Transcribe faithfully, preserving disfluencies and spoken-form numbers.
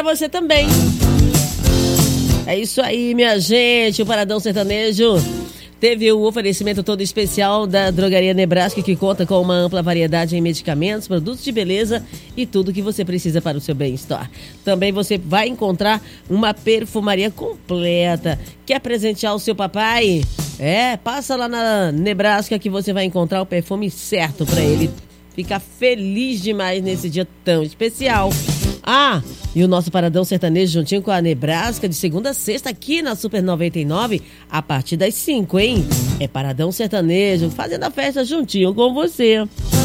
você também. É isso aí, minha gente. O Paradão Sertanejo teve o oferecimento todo especial da Drogaria Nebraska, que conta com uma ampla variedade em medicamentos, produtos de beleza e tudo que você precisa para o seu bem-estar. Também você vai encontrar uma perfumaria completa. Quer presentear o seu papai? É, passa lá na Nebraska que você vai encontrar o perfume certo para ele ficar feliz demais nesse dia tão especial. Ah, e o nosso Paradão Sertanejo juntinho com a Nebraska de segunda a sexta aqui na Super noventa e nove a partir das cinco, hein? É Paradão Sertanejo fazendo a festa juntinho com você.